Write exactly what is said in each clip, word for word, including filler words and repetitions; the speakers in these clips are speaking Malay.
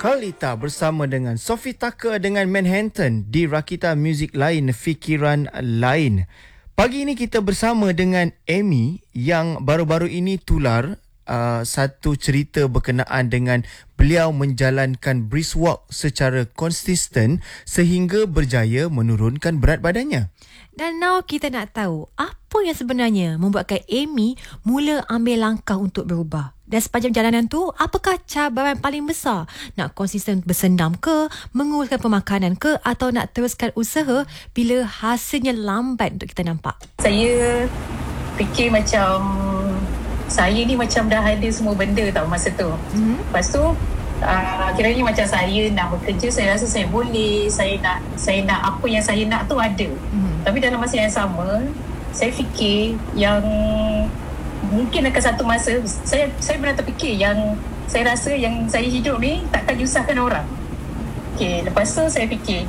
Khalita bersama dengan Sophie Tucker dengan Manhattan di Rakita Music Lain, Fikiran Lain. Pagi ini kita bersama dengan Amy yang baru-baru ini tular uh, satu cerita berkenaan dengan beliau menjalankan brisk walk secara konsisten sehingga berjaya menurunkan berat badannya. Dan now kita nak tahu apa yang sebenarnya membuatkan Amy mula ambil langkah untuk berubah. Dan sepanjang perjalanan tu, apakah cabaran paling besar? Nak konsisten bersenam ke, menguruskan pemakanan ke, atau nak teruskan usaha bila hasilnya lambat untuk kita nampak? Saya fikir macam saya ni macam dah ada semua benda tau masa tu. Mm-hmm. Lepas tu uh, kiranya macam saya nak bekerja, saya rasa saya boleh, saya nak saya nak apa yang saya nak tu ada. Mm-hmm. Tapi dalam masa yang sama, saya fikir yang mungkin akan satu masa saya saya pernah terfikir yang saya rasa yang saya hidup ni takkan nyusahkan orang. Okey, lepas tu saya fikir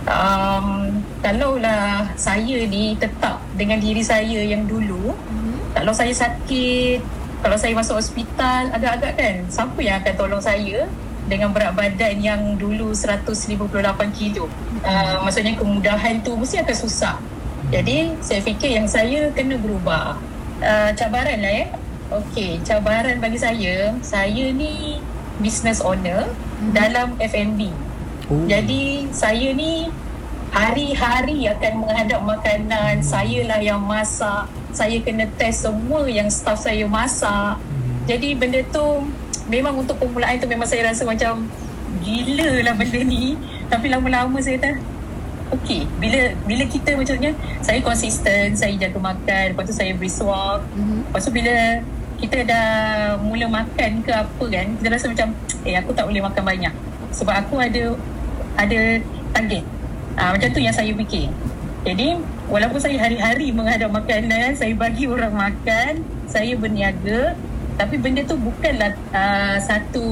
um, kalaulah saya ni tetap dengan diri saya yang dulu, mm-hmm. kalau saya sakit, kalau saya masuk hospital agak-agak kan, siapa yang akan tolong saya dengan berat badan yang dulu seratus lima puluh lapan kilo. Uh, maksudnya kemudahan tu mesti akan susah. Jadi saya fikir yang saya kena berubah. Uh, cabaran lah ya. Okey, cabaran bagi saya, saya ni business owner hmm. dalam F and B. Oh. Jadi saya ni hari-hari akan menghadap makanan, saya lah yang masak, saya kena test semua yang staff saya masak. Hmm. Jadi benda tu memang untuk permulaan tu memang saya rasa macam gila lah benda ni. Tapi lama-lama saya dah okey, bila bila kita macamnya saya konsisten, saya jaga makan, lepas tu saya brisk walk. Mm-hmm. Lepas tu bila kita dah mula makan ke apa kan, kita rasa macam eh aku tak boleh makan banyak sebab aku ada ada target. Ah, macam tu yang saya fikir. Jadi walaupun saya hari-hari menghadap makanan, saya bagi orang makan, saya berniaga, tapi benda tu bukanlah uh, satu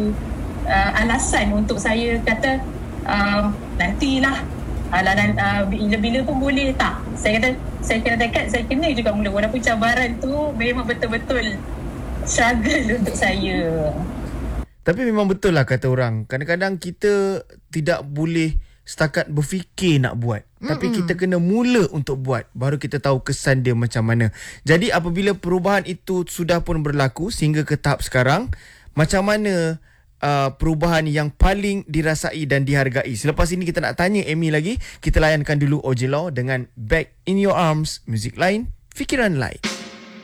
uh, alasan untuk saya kata uh, nantilah Alah, uh, bila-bila pun boleh tak. Saya kata, saya kena tekad, saya kena juga mula. Walaupun cabaran tu memang betul-betul struggle untuk saya. Tapi memang betul lah kata orang. Kadang-kadang kita tidak boleh setakat berfikir nak buat. Mm-mm. Tapi kita kena mula untuk buat. Baru kita tahu kesan dia macam mana. Jadi apabila perubahan itu sudah pun berlaku sehingga ke tahap sekarang, macam mana Uh, perubahan yang paling dirasai dan dihargai? Selepas ini kita nak tanya Amy lagi. Kita layankan dulu O J Law dengan Back in Your Arms, Music Lain, Fikiran Lain.